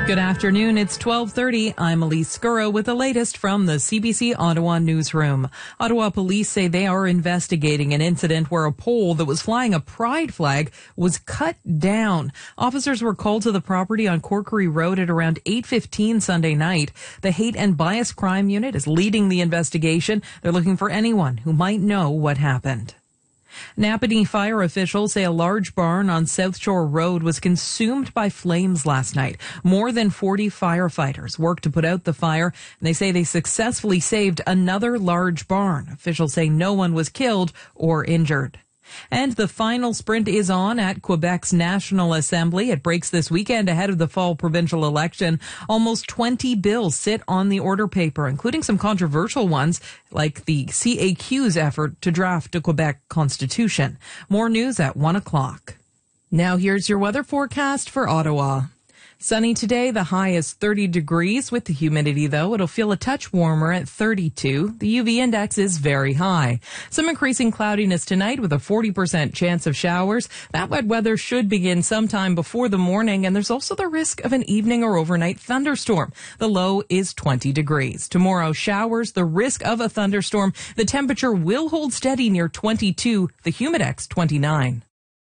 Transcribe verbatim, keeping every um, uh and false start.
Good afternoon. It's twelve thirty. I'm Elise Scurro with the latest from the C B C Ottawa newsroom. Ottawa police say they are investigating an incident where a pole that was flying a pride flag was cut down. Officers were called to the property on Corkery Road at around eight fifteen Sunday night. The Hate and Bias Crime Unit is leading the investigation. They're looking for anyone who might know what happened. Napanee fire officials say a large barn on South Shore Road was consumed by flames last night. More than forty firefighters worked to put out the fire, and they say they successfully saved another large barn. Officials say no one was killed or injured. And the final sprint is on at Quebec's National Assembly. It breaks this weekend ahead of the fall provincial election. Almost twenty bills sit on the order paper, including some controversial ones like the C A Q's effort to draft a Quebec constitution. More news at one o'clock. Now here's your weather forecast for Ottawa. Sunny today, the high is thirty degrees. With the humidity, though, it'll feel a touch warmer at thirty-two. The U V index is very high. Some increasing cloudiness tonight with a forty percent chance of showers. That wet weather should begin sometime before the morning, and there's also the risk of an evening or overnight thunderstorm. The low is twenty degrees. Tomorrow, showers, the risk of a thunderstorm. The temperature will hold steady near twenty-two, the humidex twenty-nine.